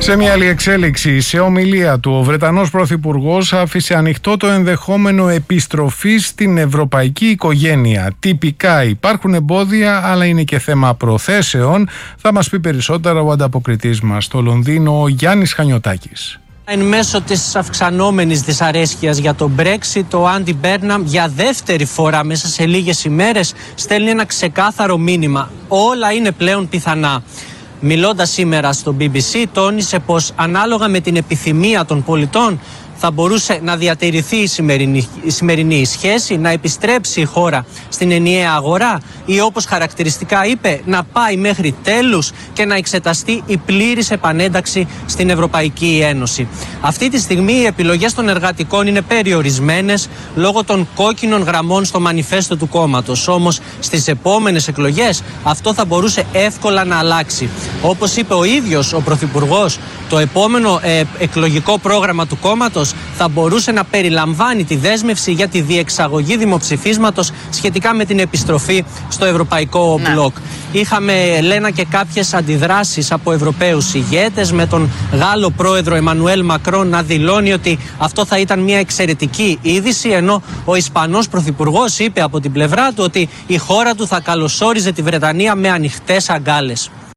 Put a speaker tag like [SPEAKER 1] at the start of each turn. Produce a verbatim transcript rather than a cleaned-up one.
[SPEAKER 1] Σε μια άλλη εξέλιξη, σε ομιλία του, ο Βρετανός Πρωθυπουργός άφησε ανοιχτό το ενδεχόμενο επιστροφής στην ευρωπαϊκή οικογένεια. Τυπικά υπάρχουν εμπόδια, αλλά είναι και θέμα προθέσεων. Θα μας πει περισσότερα ο ανταποκριτής μας στο Λονδίνο, ο Γιάννης Χανιωτάκης.
[SPEAKER 2] Εν μέσω της αυξανόμενης δυσαρέσκειας για το Brexit, ο Άντι Μπέρναμ για δεύτερη φορά μέσα σε λίγες ημέρες στέλνει ένα ξεκάθαρο μήνυμα. Όλα είναι πλέον πιθανά. Μιλώντας σήμερα στο μπι μπι σι, τόνισε πως ανάλογα με την επιθυμία των πολιτών θα μπορούσε να διατηρηθεί η σημερινή, η σημερινή σχέση, να επιστρέψει η χώρα στην ενιαία αγορά ή, όπως χαρακτηριστικά είπε, να πάει μέχρι τέλους και να εξεταστεί η πλήρης επανένταξη στην Ευρωπαϊκή Ένωση. Αυτή τη στιγμή οι επιλογές των εργατικών είναι περιορισμένες λόγω των κόκκινων γραμμών στο μανιφέστο του κόμματος. Όμως στις επόμενες εκλογές αυτό θα μπορούσε εύκολα να αλλάξει. Όπως είπε ο ίδιος ο Πρωθυπουργός, το επόμενο ε, εκλογικό πρόγραμμα του κόμματος θα μπορούσε να περιλαμβάνει τη δέσμευση για τη διεξαγωγή δημοψηφίσματος σχετικά με την επιστροφή στο ευρωπαϊκό ναι. μπλοκ. Είχαμε, λένε, και κάποιες αντιδράσεις από Ευρωπαίους ηγέτες, με τον Γάλλο πρόεδρο Εμμανουέλ Μακρόν να δηλώνει ότι αυτό θα ήταν μια εξαιρετική είδηση, ενώ ο Ισπανός πρωθυπουργός είπε από την πλευρά του ότι η χώρα του θα καλωσόριζε τη Βρετανία με ανοιχτές αγκάλες.